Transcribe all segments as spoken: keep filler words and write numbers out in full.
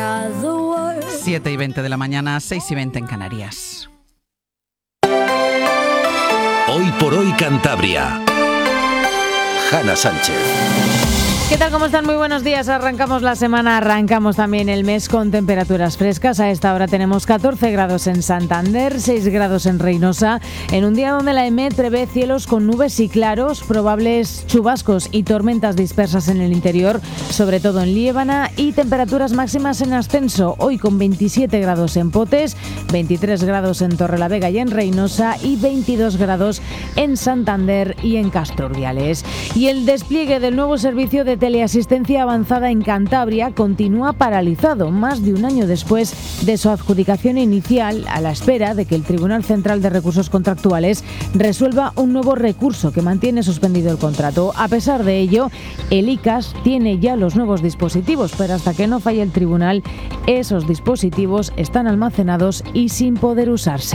siete y veinte de la mañana, seis y veinte en Canarias. Hoy por hoy Cantabria. Hanna Sánchez. ¿Qué tal? ¿Cómo están? Muy buenos días. Arrancamos la semana, arrancamos también el mes con temperaturas frescas. A esta hora tenemos catorce grados en Santander, seis grados en Reinosa, en un día donde la E M E T prevé cielos con nubes y claros, probables chubascos y tormentas dispersas en el interior, sobre todo en Liébana, y temperaturas máximas en ascenso, hoy con veintisiete grados en Potes, veintitrés grados en Torrelavega y en Reinosa y veintidós grados en Santander y en Castro Urdiales. Y el despliegue del nuevo servicio de teleasistencia avanzada en Cantabria continúa paralizado más de un año después de su adjudicación inicial, a la espera de que el Tribunal Central de Recursos Contractuales resuelva un nuevo recurso que mantiene suspendido el contrato. A pesar de ello, el I C A S tiene ya los nuevos dispositivos, pero hasta que no falle el tribunal, esos dispositivos están almacenados y sin poder usarse.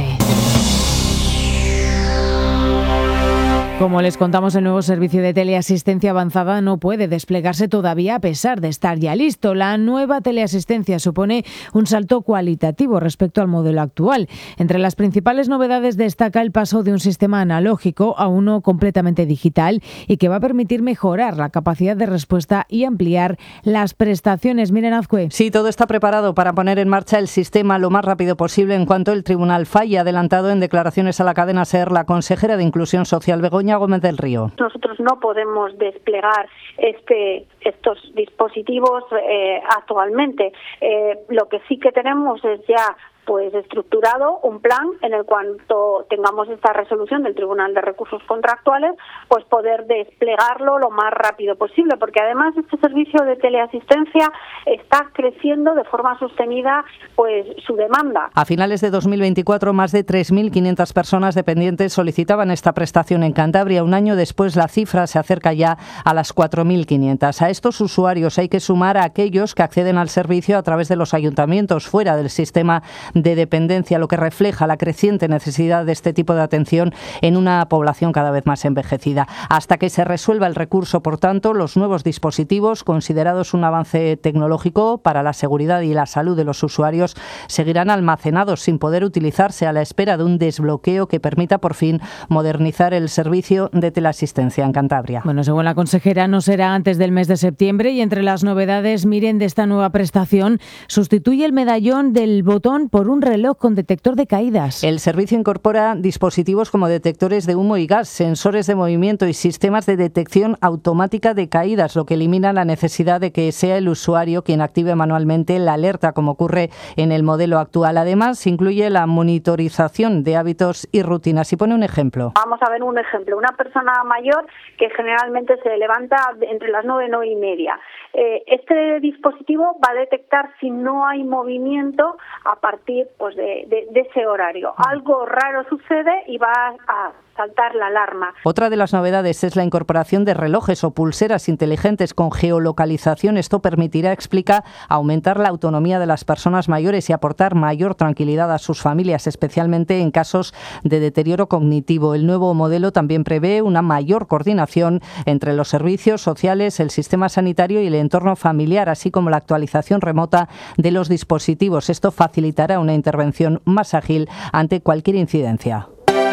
Como les contamos, el nuevo servicio de teleasistencia avanzada no puede desplegarse todavía a pesar de estar ya listo. La nueva teleasistencia supone un salto cualitativo respecto al modelo actual. Entre las principales novedades destaca el paso de un sistema analógico a uno completamente digital y que va a permitir mejorar la capacidad de respuesta y ampliar las prestaciones. Miren, Azcue. Sí, todo está preparado para poner en marcha el sistema lo más rápido posible en cuanto el tribunal falle. Adelantado en declaraciones a la cadena SER la consejera de Inclusión Social, Begoña Gómez del Río. Nosotros no podemos desplegar este, estos dispositivos eh, actualmente. Eh, lo que sí que tenemos es ya pues estructurado un plan en el cuanto tengamos esta resolución del Tribunal de Recursos Contractuales, pues poder desplegarlo lo más rápido posible, porque además este servicio de teleasistencia está creciendo de forma sostenida pues su demanda. A finales de dos mil veinticuatro, más de tres mil quinientas personas dependientes solicitaban esta prestación en Cantabria. Un año después, la cifra se acerca ya a las cuatro mil quinientas. A estos usuarios hay que sumar a aquellos que acceden al servicio a través de los ayuntamientos fuera del sistema de dependencia, lo que refleja la creciente necesidad de este tipo de atención en una población cada vez más envejecida. Hasta que se resuelva el recurso, por tanto, los nuevos dispositivos, considerados un avance tecnológico para la seguridad y la salud de los usuarios, seguirán almacenados sin poder utilizarse, a la espera de un desbloqueo que permita por fin modernizar el servicio de teleasistencia en Cantabria. Bueno, según la consejera, no será antes del mes de septiembre, y entre las novedades, miren, de esta nueva prestación, sustituye el medallón del botón por un reloj con detector de caídas. El servicio incorpora dispositivos como detectores de humo y gas, sensores de movimiento y sistemas de detección automática de caídas, lo que elimina la necesidad de que sea el usuario quien active manualmente la alerta, como ocurre en el modelo actual. Además, incluye la monitorización de hábitos y rutinas. Y pone un ejemplo. Vamos a ver un ejemplo. Una persona mayor que generalmente se levanta entre las nueve y nueve y media. Eh, este dispositivo va a detectar si no hay movimiento a partir pues de, de, de ese horario. Algo raro sucede y va a saltar la alarma. Otra de las novedades es la incorporación de relojes o pulseras inteligentes con geolocalización. Esto permitirá, explica, aumentar la autonomía de las personas mayores y aportar mayor tranquilidad a sus familias, especialmente en casos de deterioro cognitivo. El nuevo modelo también prevé una mayor coordinación entre los servicios sociales, el sistema sanitario y el entorno familiar, así como la actualización remota de los dispositivos. Esto facilitará una intervención más ágil ante cualquier incidencia.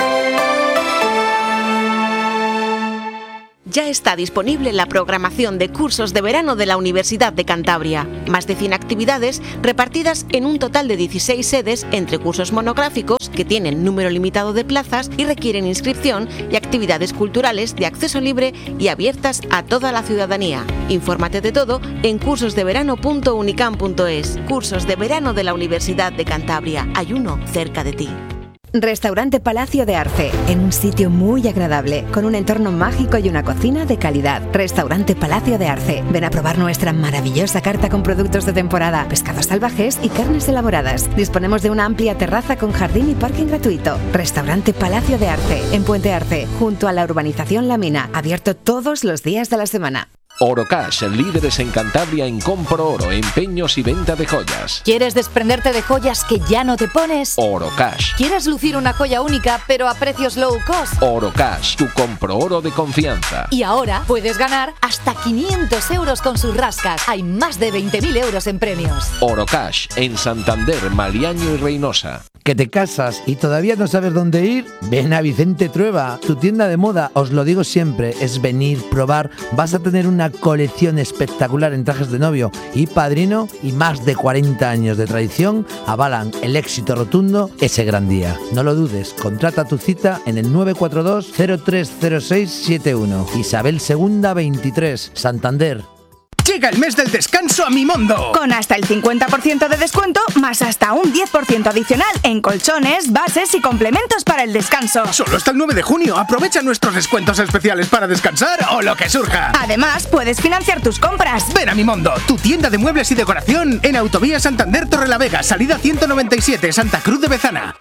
Ya está disponible la programación de cursos de verano de la Universidad de Cantabria. Más de cien actividades repartidas en un total de dieciséis sedes, entre cursos monográficos que tienen número limitado de plazas y requieren inscripción, y actividades culturales de acceso libre y abiertas a toda la ciudadanía. Infórmate de todo en cursos de verano punto unicam punto es. Cursos de verano de la Universidad de Cantabria. Hay uno cerca de ti. Restaurante Palacio de Arce, en un sitio muy agradable, con un entorno mágico y una cocina de calidad. Restaurante Palacio de Arce. Ven a probar nuestra maravillosa carta con productos de temporada, pescados salvajes y carnes elaboradas. Disponemos de una amplia terraza con jardín y parking gratuito. Restaurante Palacio de Arce, en Puente Arce, junto a la urbanización La Mina, abierto todos los días de la semana. Orocash, líderes en Cantabria en compro oro, empeños y venta de joyas. ¿Quieres desprenderte de joyas que ya no te pones? Orocash. ¿Quieres lucir una joya única pero a precios low cost? Orocash, tu compro oro de confianza. Y ahora puedes ganar hasta quinientos euros con sus rascas. Hay más de veinte mil euros en premios. Orocash, en Santander, Maliaño y Reynosa. ¿Que te casas y todavía no sabes dónde ir? Ven a Vicente Trueba, tu tienda de moda, os lo digo siempre, es venir, probar, vas a tener una colección espectacular en trajes de novio y padrino y más de cuarenta años de tradición avalan el éxito rotundo ese gran día. No lo dudes, contrata tu cita en el nueve cuatro dos cero tres cero seis siete uno. Isabel segunda veintitrés, Santander. Llega el mes del descanso a Mimondo. Con hasta el cincuenta por ciento de descuento, más hasta un diez por ciento adicional en colchones, bases y complementos para el descanso. Solo hasta el nueve de junio. Aprovecha nuestros descuentos especiales para descansar o lo que surja. Además, puedes financiar tus compras. Ven a Mimondo, tu tienda de muebles y decoración en Autovía Santander Torrelavega, salida ciento noventa y siete, Santa Cruz de Bezana.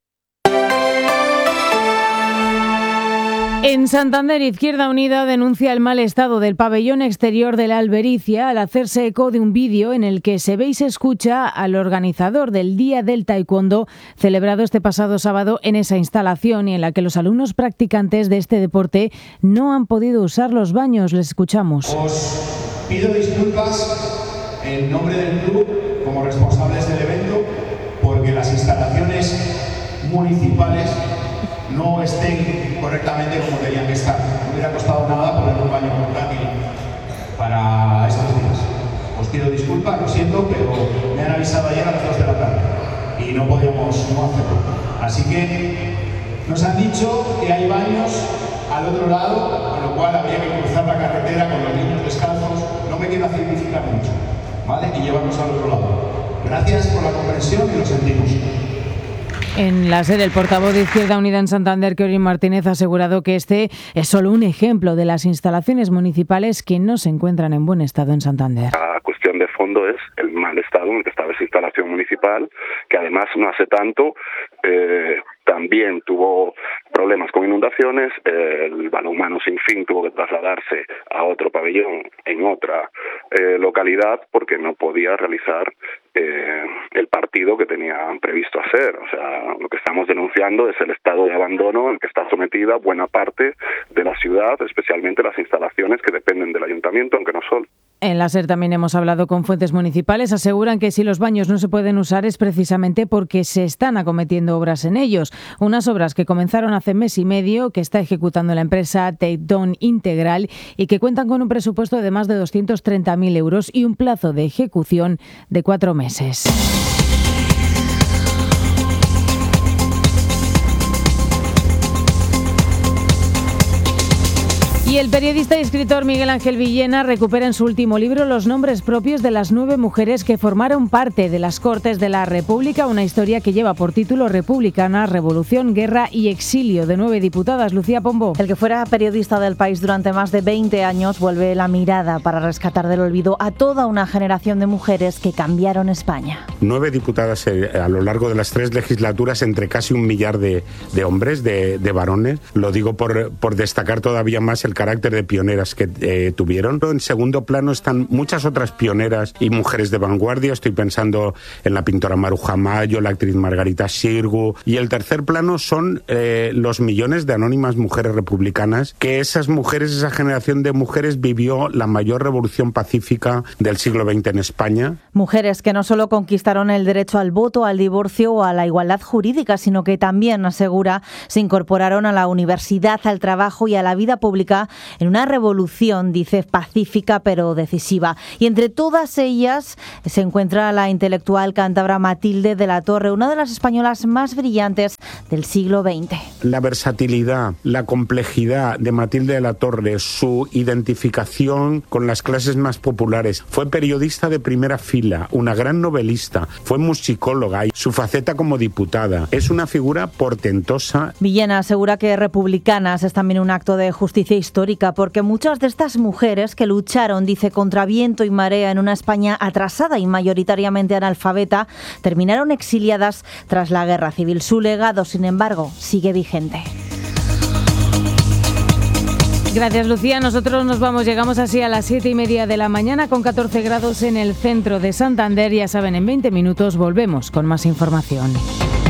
En Santander, Izquierda Unida denuncia el mal estado del pabellón exterior de la Albericia al hacerse eco de un vídeo en el que se ve y se escucha al organizador del Día del Taekwondo celebrado este pasado sábado en esa instalación y en la que los alumnos practicantes de este deporte no han podido usar los baños. Les escuchamos. Os pido disculpas en nombre del club como responsables del evento porque las instalaciones municipales no estén correctamente como tenían que estar. No hubiera costado nada poner un baño portátil para estos días. Os pido disculpas, lo siento, pero me han avisado ayer a las dos de la tarde y no podíamos no hacerlo. Así que nos han dicho que hay baños al otro lado, con lo cual habría que cruzar la carretera con los niños descalzos. No me quiero significar mucho, ¿vale? Y llevarnos al otro lado. Gracias por la comprensión y lo sentimos. En la sede, el portavoz de Izquierda Unida en Santander, Keorin Martínez, ha asegurado que este es solo un ejemplo de las instalaciones municipales que no se encuentran en buen estado en Santander. La cuestión de fondo es el mal estado en el que estaba esa instalación municipal, que además no hace tanto eh, también tuvo problemas con inundaciones. El balonmano Sin Fin tuvo que trasladarse a otro pabellón en otra eh, localidad porque no podía realizar eh, el partido que tenían previsto hacer. O sea, lo que estamos denunciando es el estado de abandono en que está sometida buena parte de la ciudad, especialmente las instalaciones que dependen del ayuntamiento, aunque no solo. En la SER también hemos hablado con fuentes municipales. Aseguran que si los baños no se pueden usar es precisamente porque se están acometiendo obras en ellos. Unas obras que comenzaron hace mes y medio, que está ejecutando la empresa Takedown Integral y que cuentan con un presupuesto de más de doscientos treinta mil euros y un plazo de ejecución de cuatro meses. Y el periodista y escritor Miguel Ángel Villena recupera en su último libro los nombres propios de las nueve mujeres que formaron parte de las Cortes de la República, una historia que lleva por título Republicana, Revolución, Guerra y Exilio, de nueve diputadas. Lucía Pombo. El que fuera periodista del País durante más de veinte años vuelve la mirada para rescatar del olvido a toda una generación de mujeres que cambiaron España. Nueve diputadas eh, a lo largo de las tres legislaturas entre casi un millar de, de hombres, de, de varones. Lo digo por, por destacar todavía más el carácter de pioneras que eh, tuvieron. En segundo plano están muchas otras pioneras y mujeres de vanguardia. Estoy pensando en la pintora Maruja Mayo, la actriz Margarita Xirgu. Y el tercer plano son eh, los millones de anónimas mujeres republicanas, que esas mujeres, esa generación de mujeres vivió la mayor revolución pacífica del siglo veinte en España. Mujeres que no solo conquistaron el derecho al voto, al divorcio o a la igualdad jurídica, sino que también, asegura, se incorporaron a la universidad, al trabajo y a la vida pública en una revolución, dice, pacífica pero decisiva. Y entre todas ellas se encuentra la intelectual cántabra Matilde de la Torre, una de las españolas más brillantes del siglo veinte. La versatilidad, la complejidad de Matilde de la Torre, su identificación con las clases más populares. Fue periodista de primera fila, una gran novelista, fue musicóloga y su faceta como diputada. Es una figura portentosa. Villena asegura que Republicanas es también un acto de justicia histórica, porque muchas de estas mujeres que lucharon, dice, contra viento y marea en una España atrasada y mayoritariamente analfabeta, terminaron exiliadas tras la Guerra Civil. Su legado, sin embargo, sigue vigente. Gracias, Lucía. Nosotros nos vamos, llegamos así a las siete y media de la mañana con catorce grados en el centro de Santander. Ya saben, en veinte minutos volvemos con más información.